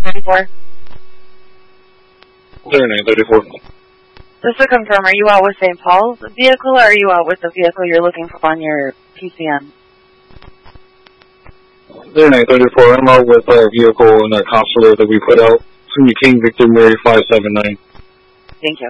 934. 0934. Just to confirm, are you out with St. Paul's vehicle or are you out with the vehicle you're looking for on your PCN? 0934, I'm out with our vehicle in our consular that we put out. King Victor Mary 579. Thank you.